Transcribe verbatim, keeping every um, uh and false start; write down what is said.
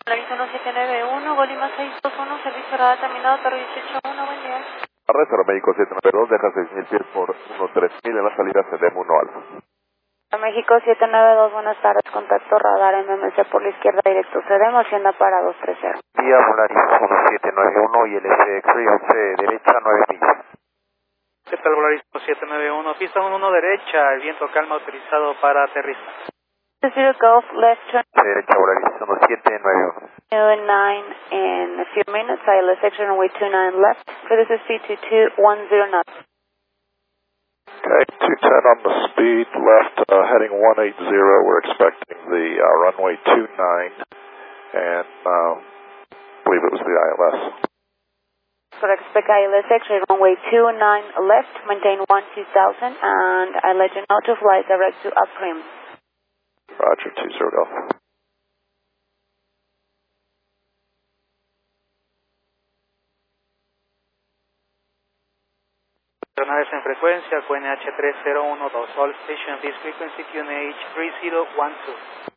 Polaris uno siete nueve uno, Golima seis dos uno, servicio radar terminado, Torre dieciocho uno, buen día. Reserva México siete nueve dos, deja seis mil pies por uno tres mil en la salida C D M uno Alfa. México siete nueve dos, buenas tardes, contacto radar M M C por la izquierda directo C D M, hacienda para dos tres cero. Vía Polaris uno siete nueve uno y L C X-Ray once derecha nueve millas. ¿Qué tal Polaris uno siete nueve uno? Pista uno derecha, el viento calma autorizado para aterrizar. Zero Golf, left turn Derecha Polaris uno siete nueve uno. two nine in a few minutes, I L S X runway two nine left, for this is speed two two one zero knots. Okay, two ten on the speed left, uh, heading one eight zero, we're expecting the uh, runway two nine, and uh, I believe it was the I L S. Correct, spec I L S X runway two nine left, maintain one two thousand, and I let you know to fly direct to Uprim. Roger, two zero Golf. Naves en frecuencia, Q N H tres cero uno dos, all station, this frequency Q N H three zero one two.